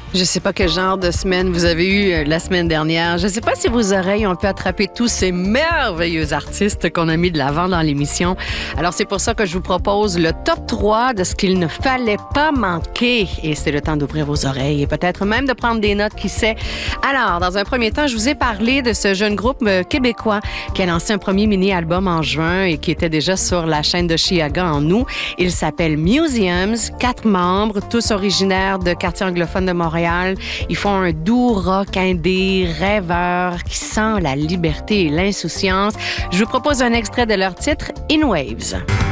Je sais pas quel genre de semaine vous avez eu la semaine dernière. Je sais pas si vos oreilles ont pu attraper tous ces merveilleux artistes qu'on a mis de l'avant dans l'émission. Alors, c'est pour ça que je vous propose le top 3 de ce qu'il ne fallait pas manquer. Et c'est le temps d'ouvrir vos oreilles et peut-être même de prendre des notes, qui sait. Alors, dans un premier temps, je vous ai parlé de ce jeune groupe québécois qui a lancé un premier mini-album en juin et qui était déjà sur la chaîne de Chiaga en août. Il s'appelle Museums, 4 membres, tous originaires de quartiers anglophones de Montréal. Ils font un doux rock indé, rêveur, qui sent la liberté et l'insouciance. Je vous propose un extrait de leur titre, In Waves.